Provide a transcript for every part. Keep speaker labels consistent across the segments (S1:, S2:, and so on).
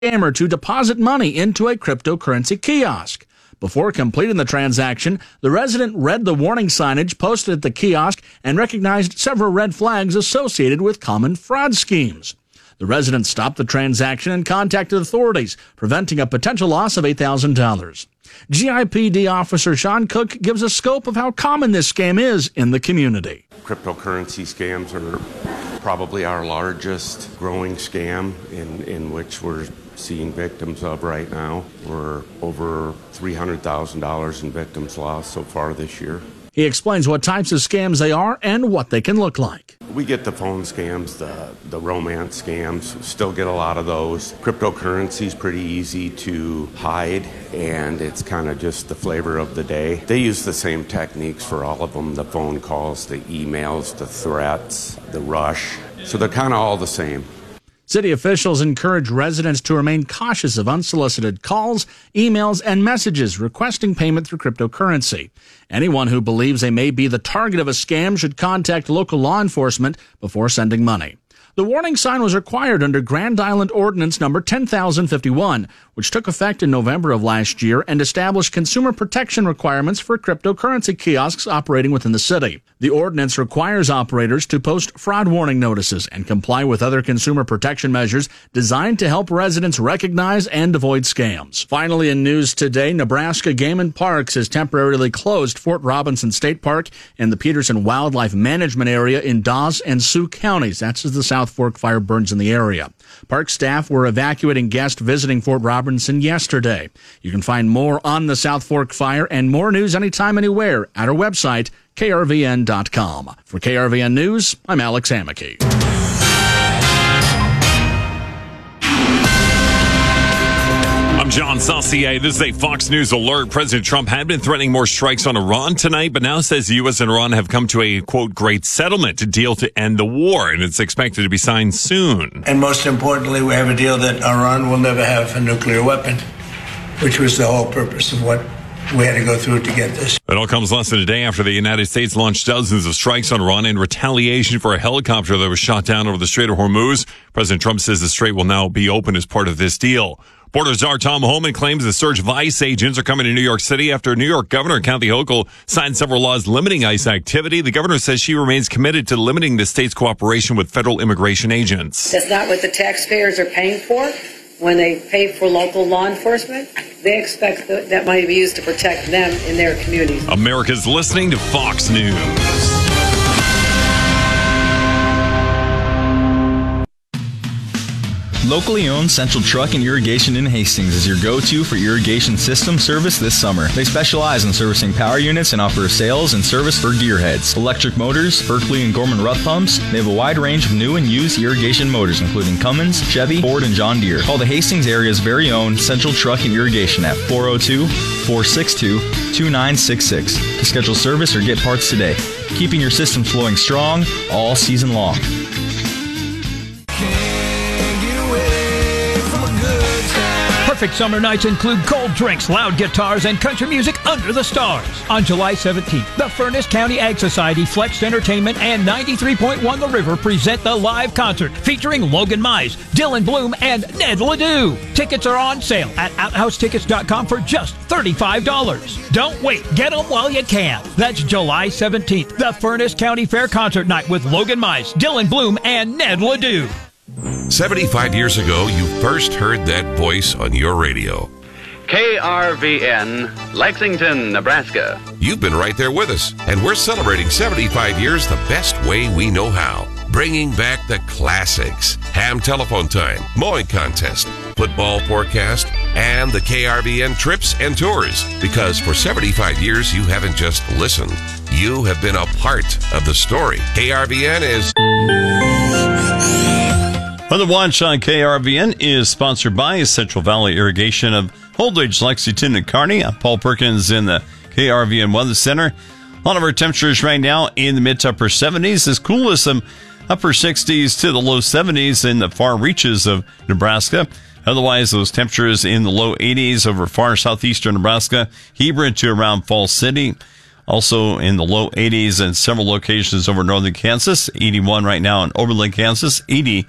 S1: scammer to deposit money into a cryptocurrency kiosk. Before completing the transaction, the resident read the warning signage posted at the kiosk and recognized several red flags associated with common fraud schemes. The resident stopped the transaction and contacted authorities, preventing a potential loss of $8,000. GIPD officer Sean Cook gives a scope of how common this scam is in the community.
S2: Cryptocurrency scams are probably our largest growing scam in which we're seeing victims of right now. We're over $300,000 in victims lost so far this year.
S1: He explains what types of scams they are and what they can look like.
S2: We get the phone scams, the romance scams, still get a lot of those. Cryptocurrency is pretty easy to hide, and it's kind of just the flavor of the day. They use the same techniques for all of them, the phone calls, the emails, the threats, the rush. So they're kind of all the same.
S1: City officials encourage residents to remain cautious of unsolicited calls, emails, and messages requesting payment through cryptocurrency. Anyone who believes they may be the target of a scam should contact local law enforcement before sending money. The warning sign was required under Grand Island Ordinance number 10,051, which took effect in November of last year and established consumer protection requirements for cryptocurrency kiosks operating within the city. The ordinance requires operators to post fraud warning notices and comply with other consumer protection measures designed to help residents recognize and avoid scams. Finally, in news today, Nebraska Game and Parks has temporarily closed Fort Robinson State Park and the Peterson Wildlife Management Area in Dawes and Sioux counties. That's as the South Fork fire burns in the area. Park staff were evacuating guests visiting Fort Robinson yesterday. You can find more on the South Fork fire and more news anytime, anywhere at our website, krvn.com. For KRVN News, I'm Alex Hammaky.
S3: I'm John Saucier. This is a Fox News alert. President Trump had been threatening more strikes on Iran tonight, but now says the U.S. and Iran have come to a, quote, great settlement to deal to end the war, and it's expected to be signed soon.
S4: And most importantly, we have a deal that Iran will never have a nuclear weapon, which was the whole purpose of what we had to go through to get this.
S3: It all comes less than a day after the United States launched dozens of strikes on Iran in retaliation for a helicopter that was shot down over the Strait of Hormuz. President Trump says the strait will now be open as part of this deal. Border czar Tom Homan claims the surge of ICE agents are coming to New York City after New York Governor Kathy Hochul signed several laws limiting ICE activity. The governor says she remains committed to limiting the state's cooperation with federal immigration agents.
S5: That's not what the taxpayers are paying for. When they pay for local law enforcement, they expect that money to be used to protect them in their communities.
S3: America's listening to Fox News.
S6: Locally owned Central Truck and Irrigation in Hastings is your go-to for irrigation system service this summer. They specialize in servicing power units and offer sales and service for gearheads, electric motors, Berkeley and Gorman-Rupp pumps. They have a wide range of new and used irrigation motors, including Cummins, Chevy, Ford, and John Deere. Call the Hastings area's very own Central Truck and Irrigation at 402-462-2966 to schedule service or get parts today. Keeping your system flowing strong all season long.
S7: Perfect summer nights include cold drinks, loud guitars, and country music under the stars. On July 17th, the Furnace County Ag Society, Flex Entertainment, and 93.1 The River present the live concert featuring Logan Mize, Dylan Bloom, and Ned Ledoux. Tickets are on sale at OutHouseTickets.com for just $35. Don't wait. Get them while you can. That's July 17th, the Furnace County Fair Concert Night with Logan Mize, Dylan Bloom, and Ned Ledoux.
S8: 75 years ago, you first heard that voice on your radio.
S9: KRVN, Lexington, Nebraska.
S8: You've been right there with us, and we're celebrating 75 years the best way we know how. Bringing back the classics. Ham telephone time, mowing contest, football forecast, and the KRVN trips and tours. Because for 75 years, you haven't just listened. You have been a part of the story. KRVN is...
S10: The Watch on KRVN is sponsored by Central Valley Irrigation of Holdridge, Lexington, and Kearney. I'm Paul Perkins in the KRVN Weather Center. A lot of our temperatures right now in the mid to upper 70s, as cool as some upper 60s to the low 70s in the far reaches of Nebraska. Otherwise, those temperatures in the low 80s over far southeastern Nebraska, Hebron to around Falls City. Also in the low 80s in several locations over northern Kansas. 81 right now in Oberlin, Kansas. 80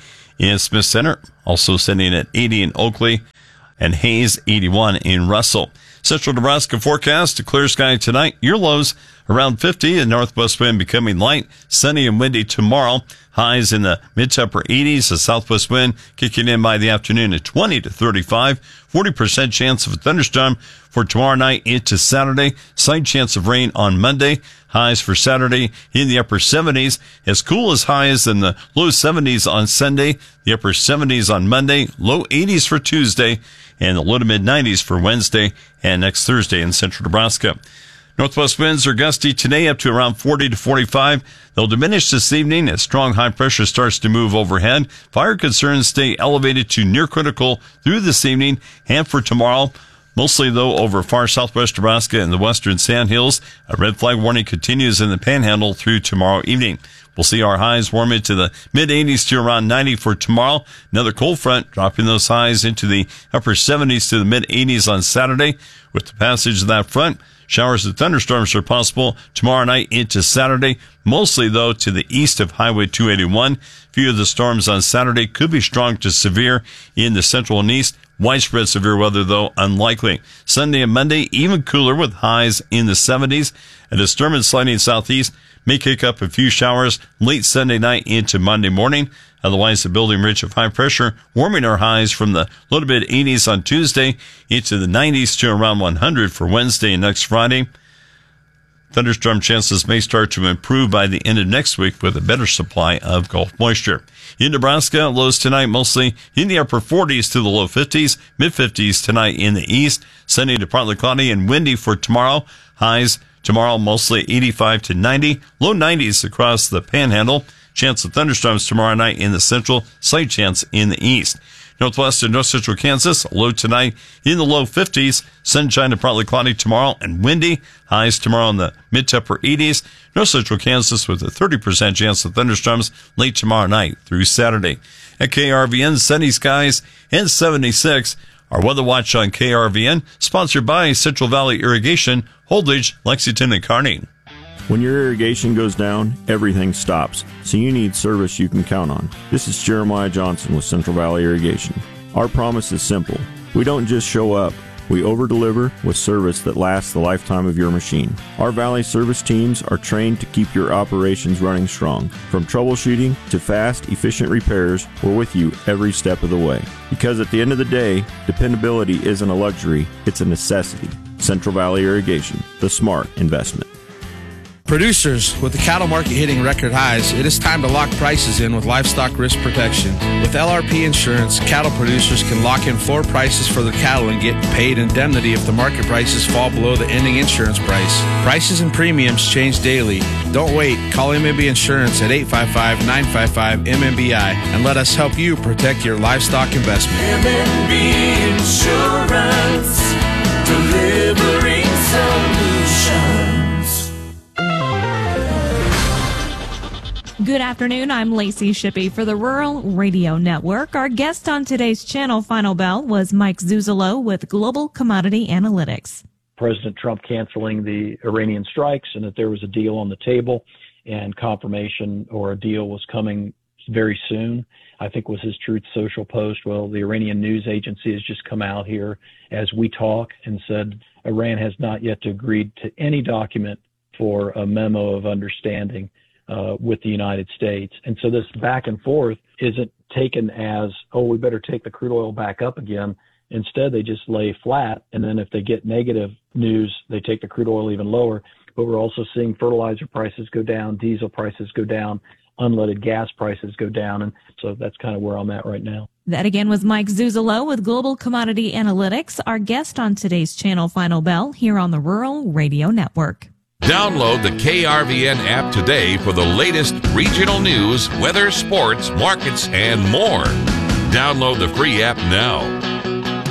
S10: in Smith Center, also sitting at 80 in Oakley, and Hayes 81 in Russell. Central Nebraska forecast, a clear sky tonight. Your lows around 50, and northwest wind becoming light, sunny and windy tomorrow. Highs in the mid to upper 80s. The southwest wind kicking in by the afternoon at 20 to 35. 40% chance of a thunderstorm for tomorrow night into Saturday. Slight chance of rain on Monday. Highs for Saturday in the upper 70s. As cool as highs in the low 70s on Sunday. The upper 70s on Monday. Low 80s for Tuesday. And the low to mid 90s for Wednesday and next Thursday in central Nebraska. Northwest winds are gusty today up to around 40 to 45. They'll diminish this evening as strong high pressure starts to move overhead. Fire concerns stay elevated to near critical through this evening and for tomorrow. Mostly, though, over far southwest Nebraska and the western Sandhills. A red flag warning continues in the Panhandle through tomorrow evening. We'll see our highs warm into the mid-80s to around 90 for tomorrow. Another cold front dropping those highs into the upper 70s to the mid-80s on Saturday. With the passage of that front, showers and thunderstorms are possible tomorrow night into Saturday, mostly, though, to the east of Highway 281. Few of the storms on Saturday could be strong to severe in the central and east. Widespread severe weather, though, unlikely. Sunday and Monday, even cooler with highs in the 70s. A disturbance sliding southeast may kick up a few showers late Sunday night into Monday morning. Otherwise, the building ridge of high pressure warming our highs from the low to mid 80s on Tuesday into the 90s to around 100 for Wednesday and next Friday. Thunderstorm chances may start to improve by the end of next week with a better supply of Gulf moisture. In Nebraska, lows tonight mostly in the upper 40s to the low 50s, mid-50s tonight in the east. Sunny to partly cloudy and windy for tomorrow. Highs tomorrow mostly 85 to 90, low 90s across the Panhandle. Chance of thunderstorms tomorrow night in the central, slight chance in the east. Northwest and north central Kansas, low tonight in the low 50s. Sunshine to partly cloudy tomorrow and windy. Highs tomorrow in the mid to upper 80s. North central Kansas with a 30% chance of thunderstorms late tomorrow night through Saturday. At KRVN, sunny skies and 76. Our Weather Watch on KRVN, sponsored by Central Valley Irrigation, Holdridge, Lexington, and Kearney.
S11: When your irrigation goes down, everything stops, so you need service you can count on. This is Jeremiah Johnson with Central Valley Irrigation. Our promise is simple. We don't just show up. We over-deliver with service that lasts the lifetime of your machine. Our Valley service teams are trained to keep your operations running strong. From troubleshooting to fast, efficient repairs, we're with you every step of the way. Because at the end of the day, dependability isn't a luxury, it's a necessity. Central Valley Irrigation, the smart investment.
S12: Producers, with the cattle market hitting record highs, it is time to lock prices in with livestock risk protection. With LRP Insurance, cattle producers can lock in floor prices for their cattle and get paid indemnity if the market prices fall below the ending insurance price. Prices and premiums change daily. Don't wait. Call MMB Insurance at 855-955-MMBI and let us help you protect your livestock investment.
S13: MMB Insurance, delivering solutions.
S14: Good afternoon. I'm Lacey Shippey for the Rural Radio Network. Our guest on today's channel Final Bell was Mike Zuzolo with Global Commodity Analytics.
S15: President Trump canceling the Iranian strikes and that there was a deal on the table and confirmation or a deal was coming very soon, I think was his Truth Social post. Well, the Iranian news agency has just come out here as we talk and said Iran has not yet agreed to any document for a memo of understanding with the United States. And so this back and forth isn't taken as, oh, we better take the crude oil back up again. Instead, they just lay flat. And then if they get negative news, they take the crude oil even lower. But we're also seeing fertilizer prices go down, diesel prices go down, unleaded gas prices go down. And so that's kind of where I'm at right now.
S14: That again was Mike Zuzolo with Global Commodity Analytics, our guest on today's channel Final Bell here on the Rural Radio Network.
S8: Download the KRVN app today for the latest regional news, weather, sports, markets, and more. Download the free app now.